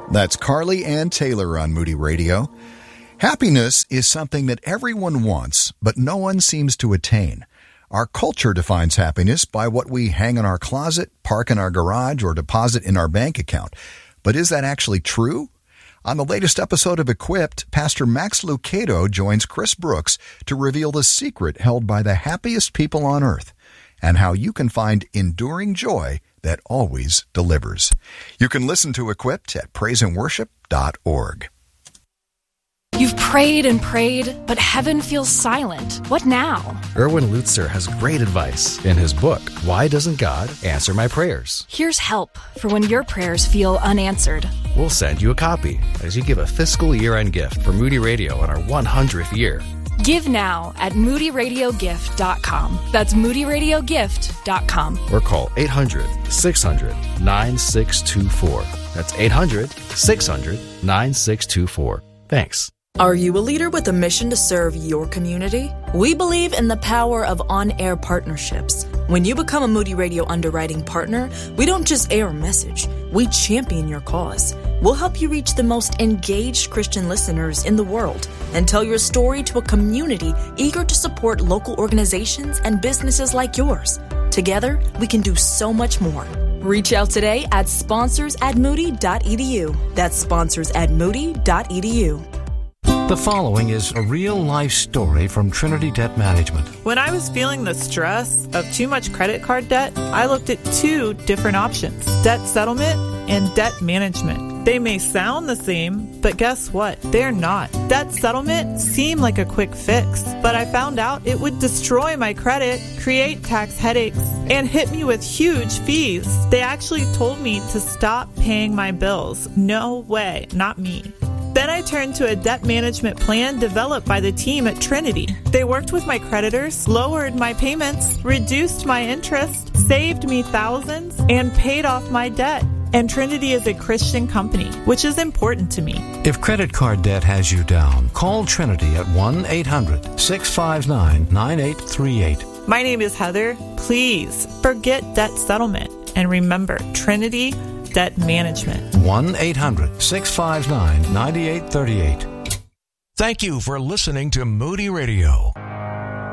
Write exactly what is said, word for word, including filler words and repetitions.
That's Carly Ann Taylor on Moody Radio. Happiness is something that everyone wants, but no one seems to attain. Our culture defines happiness by what we hang in our closet, park in our garage, or deposit in our bank account. But is that actually true? On the latest episode of Equipped, Pastor Max Lucado joins Chris Brooks to reveal the secret held by the happiest people on earth and how you can find enduring joy that always delivers. You can listen to Equipped at praise and worship dot org. You've prayed and prayed, but heaven feels silent. What now? Erwin Lutzer has great advice in his book, Why Doesn't God Answer My Prayers? Here's help for when your prayers feel unanswered. We'll send you a copy as you give a fiscal year-end gift for Moody Radio in our one hundredth year. Give now at moody radio gift dot com. That's moody radio gift dot com. Or call eight hundred, six hundred, nine six two four. That's eight hundred, six hundred, nine six two four. Thanks. Are you a leader with a mission to serve your community? We believe in the power of on-air partnerships. When you become a Moody Radio underwriting partner, we don't just air a message, we champion your cause. We'll help you reach the most engaged Christian listeners in the world and tell your story to a community eager to support local organizations and businesses like yours. Together, we can do so much more. Reach out today at sponsors at moody dot e d u. That's sponsors at moody dot e d u. The following is a real-life story from Trinity Debt Management. When I was feeling the stress of too much credit card debt, I looked at two different options, debt settlement and debt management. They may sound the same, but guess what? They're not. Debt settlement seemed like a quick fix, but I found out it would destroy my credit, create tax headaches, and hit me with huge fees. They actually told me to stop paying my bills. No way, not me. Then I turned to a debt management plan developed by the team at Trinity. They worked with my creditors, lowered my payments, reduced my interest, saved me thousands, and paid off my debt. And Trinity is a Christian company, which is important to me. If credit card debt has you down, call Trinity at one eight hundred, six five nine, nine eight three eight. My name is Heather. Please forget debt settlement and remember Trinity Debt Management. one eight hundred, six five nine, nine eight three eight. Thank you for listening to Moody Radio.